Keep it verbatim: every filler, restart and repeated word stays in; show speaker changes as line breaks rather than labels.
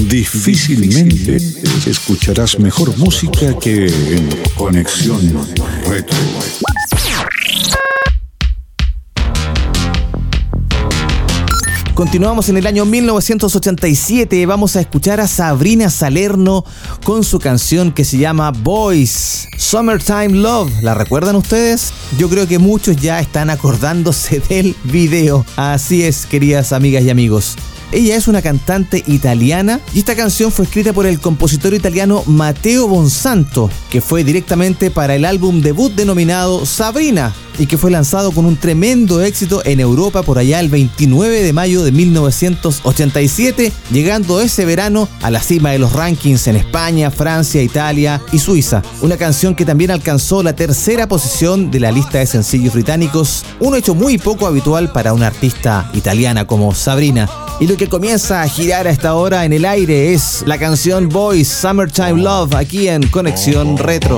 Difícilmente escucharás mejor música que en Conexión Retro.
Continuamos en el año mil novecientos ochenta y siete. Vamos a escuchar a Sabrina Salerno con su canción que se llama Boys, Summertime Love. ¿La recuerdan ustedes? Yo creo que muchos ya están acordándose del video. Así es, queridas amigas y amigos. Ella es una cantante italiana y esta canción fue escrita por el compositor italiano Matteo Bonsanto, que fue directamente para el álbum debut denominado Sabrina y que fue lanzado con un tremendo éxito en Europa por allá el veintinueve de mayo de mil novecientos ochenta y siete, llegando ese verano a la cima de los rankings en España, Francia, Italia y Suiza. Una canción que también alcanzó la tercera posición de la lista de sencillos británicos, un hecho muy poco habitual para una artista italiana como Sabrina. Y lo que comienza a girar a esta hora en el aire es la canción Boys, Summertime Love, aquí en Conexión Retro.